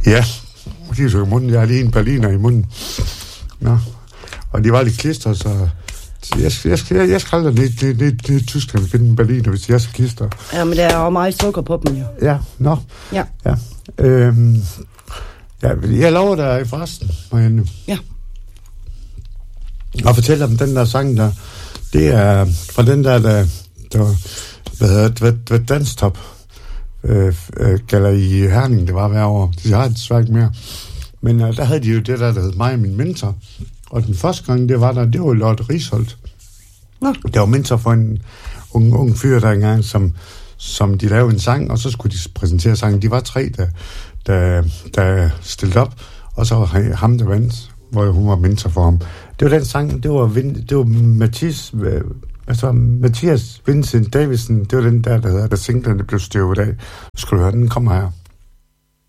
Ja, de tog i munden. Jeg har lige en berliner i munden. Nå. Og de var lidt klister, så jeg skal aldrig ned i Tyskland og finde en berliner, hvis jeg er så klister. Ja, men der er jo meget sukker på dem, jo. Ja, nå. Ja. Jeg lover dig forresten, Marianne. Ja. Og fortælle om den der sang der. Det er fra den der hvad hedder det, Danstop gælder i Herning, det var hver år. De har det desværre ikke mere. Men der havde de jo det der hed mig og min mentor. Og den første gang, det var Lotte Risholt. Nå. Det var mentor for en ung fyr der engang, som de lavede en sang, og så skulle de præsentere sangen. De var 3, der stillede op, og så var ham, der vandt, hvor hun var mentor for ham. Det var den sang, det var Mathias Vincent Davidsen, det var den der hedder, da singlerne blev støvet af. Skulle du høre, den kommer her.